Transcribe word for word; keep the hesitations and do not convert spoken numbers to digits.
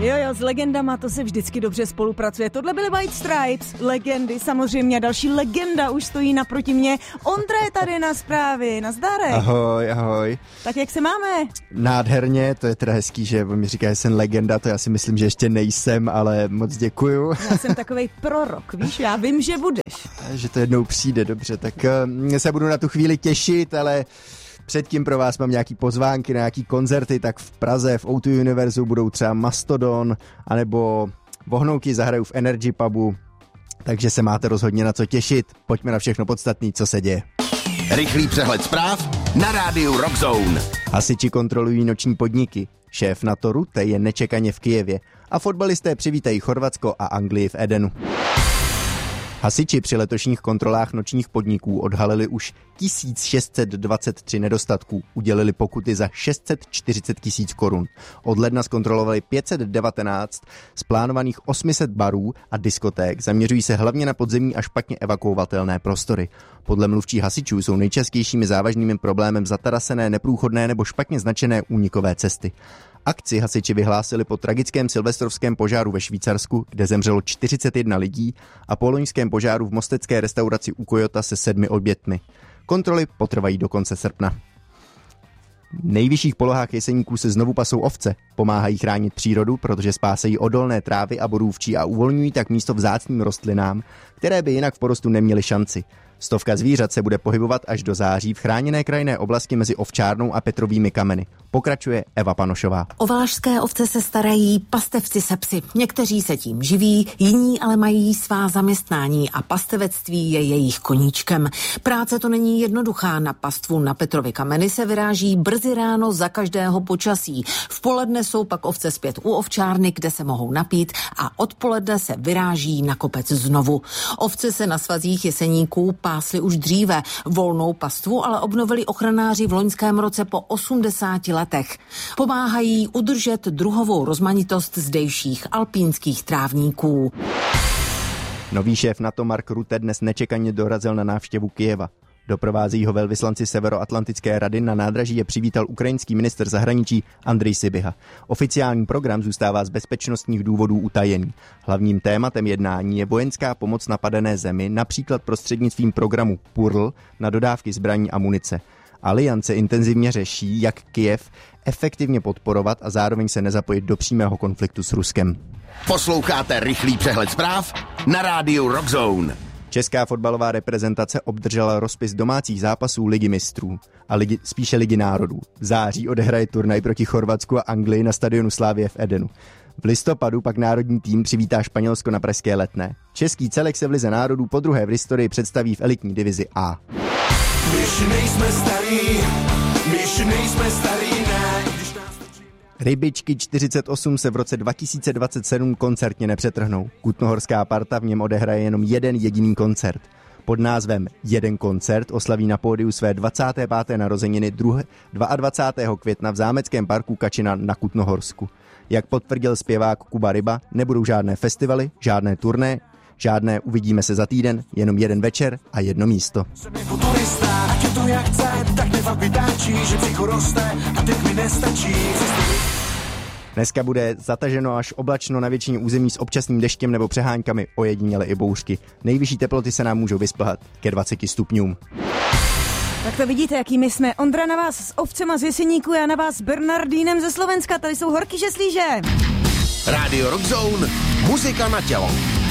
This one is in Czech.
Jo, jo, s legendama to se vždycky dobře spolupracuje. Tohle byly White Stripes, legendy, samozřejmě další legenda už stojí naproti mě. Ondra je tady na zprávy, nazdárek. Ahoj, ahoj. Tak jak se máme? Nádherně, to je teda hezký, že mi říká, že jsem legenda, to já si myslím, že ještě nejsem, ale moc děkuju. Já jsem takovej prorok, víš, já vím, že budeš. Že to jednou přijde, dobře, tak uh, se budu na tu chvíli těšit, ale předtím pro vás mám nějaký pozvánky na nějaký koncerty, tak v Praze v O dva Univerzu budou třeba Mastodon, anebo Vohnouky zahrajou v Energy Pubu, takže se máte rozhodně na co těšit. Pojďme na všechno podstatné, co se děje. Rychlý přehled zpráv na rádiu Rock Zone. Hasiči kontrolují noční podniky. Šéf NATO Rutte je nečekaně v Kyjevě a fotbalisté přivítají Chorvatsko a Anglii v Edenu. Hasiči při letošních kontrolách nočních podniků odhalili už tisíc šest set dvacet tři nedostatků, udělili pokuty za šest set čtyřicet tisíc korun. Od ledna zkontrolovali pět set devatenáct z plánovaných osm set barů a diskoték, zaměřují se hlavně na podzemní a špatně evakuovatelné prostory. Podle mluvčí hasičů jsou nejčastějšími závažným problémem zatarasené, neprůchodné nebo špatně značené únikové cesty. Akci hasiči vyhlásili po tragickém silvestrovském požáru ve Švýcarsku, kde zemřelo čtyřicet jedna lidí, a po loňském požáru v mostecké restauraci u Kojota se sedmi obětmi. Kontroly potrvají do konce srpna. V nejvyšších polohách Jeseníků se znovu pasou ovce. Pomáhají chránit přírodu, protože spásejí odolné trávy a borůvčí a uvolňují tak místo vzácným rostlinám, které by jinak v porostu neměly šanci. Stovka zvířat se bude pohybovat až do září v chráněné krajinné oblasti mezi Ovčárnou a Petrovými kameny. Pokračuje Eva Panošová. O valašské ovce se starají pastevci se psy. Někteří se tím živí, jiní ale mají svá zaměstnání a pastevectví je jejich koníčkem. Práce to není jednoduchá. Na pastvu na Petrovy kameny se vyráží brzy ráno za každého počasí. V poledne jsou pak ovce zpět u ovčárny, kde se mohou napít, a odpoledne se vyráží na kopec znovu. Ovce se na svazích Jeseníků pásli už dříve. Volnou pastvu ale obnovili ochranáři v loňském roce po osmdesáti letech. Pomáhají udržet druhovou rozmanitost zdejších alpínských trávníků. Nový šéf NATO Mark Rutte dnes nečekaně dorazil na návštěvu Kyjeva. Doprovázejí ho velvyslanci Severoatlantické rady, na nádraží je přivítal ukrajinský ministr zahraničí Andrej Sybiha. Oficiální program zůstává z bezpečnostních důvodů utajený. Hlavním tématem jednání je vojenská pomoc napadené zemi, například prostřednictvím programu P U R L na dodávky zbraní a munice. Aliance intenzivně řeší, jak Kyjev efektivně podporovat a zároveň se nezapojit do přímého konfliktu s Ruskem. Posloucháte rychlý přehled zpráv na rádiu Rock Zone. Česká fotbalová reprezentace obdržela rozpis domácích zápasů Ligy mistrů a ligy, spíše Ligy národů. V září odehraje turnaj proti Chorvatsku a Anglii na stadionu Slavie v Edenu. V listopadu pak národní tým přivítá Španělsko na pražské Letné. Český celek se v Lize národů podruhé v historii představí v elitní divizi A. Myši nejsme starý, myši nejsme starý, ne. Rybičky čtyřicet osm se v roce dva tisíce dvacet sedm koncertně nepřetrhnou. Kutnohorská parta v něm odehraje jenom jeden jediný koncert. Pod názvem Jeden koncert oslaví na pódiu své dvacáté páté narozeniny dvacátého druhého května v zámeckém parku Kačina na Kutnohorsku. Jak potvrdil zpěvák Kuba Ryba, nebudou žádné festivaly, žádné turné, žádné uvidíme se za týden, jenom jeden večer a jedno místo. Jsem jako turista, ať je to jak chce, tak nevapidáčí, že psycho roste a teď mi nestačí. Dneska bude zataženo až oblačno na většině území s občasným deštěm nebo přeháňkami, ojediněle i bouřky. Nejvyšší teploty se nám můžou vysplhat ke dvaceti stupňům. Tak to vidíte, jaký my jsme. Ondra na vás s ovcema z Jeseníku, já na vás s Bernardínem ze Slovenska. Tady jsou horky žeslíže. Rádio Rock Zone, muzika na tělo.